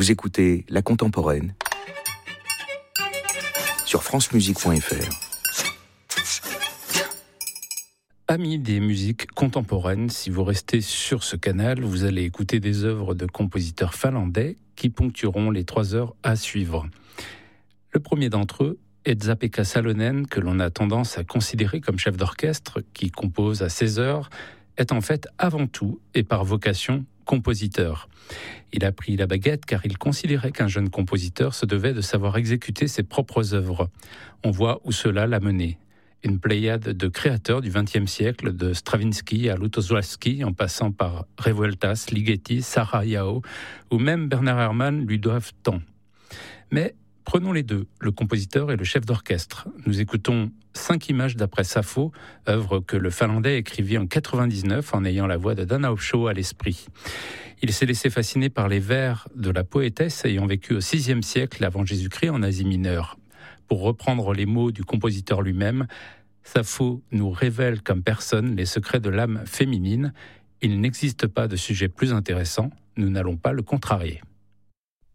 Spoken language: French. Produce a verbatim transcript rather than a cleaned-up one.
Vous écoutez La Contemporaine sur francemusique point f r. Amis des musiques contemporaines, si vous restez sur ce canal, vous allez écouter des œuvres de compositeurs finlandais qui ponctueront les trois heures à suivre. Le premier d'entre eux, Esa-Pekka Salonen, que l'on a tendance à considérer comme chef d'orchestre, qui compose à seize heures, est en fait avant tout et par vocation compositeur. Il a pris la baguette car il considérait qu'un jeune compositeur se devait de savoir exécuter ses propres œuvres. On voit où cela l'a mené. Une pléiade de créateurs du vingtième siècle, de Stravinsky à Lutosławski, en passant par Revueltas, Ligeti, Sarah Yao, ou même Bernard Herrmann lui doivent tant. Mais prenons les deux, le compositeur et le chef d'orchestre. Nous écoutons Cinq images d'après Sappho, œuvre que le Finlandais écrivit en quatre-vingt-dix-neuf en ayant la voix de Dana Opsho à l'esprit. Il s'est laissé fasciner par les vers de la poétesse ayant vécu au sixième siècle avant Jésus-Christ en Asie mineure. Pour reprendre les mots du compositeur lui-même, Sappho nous révèle comme personne les secrets de l'âme féminine. Il n'existe pas de sujet plus intéressant, nous n'allons pas le contrarier.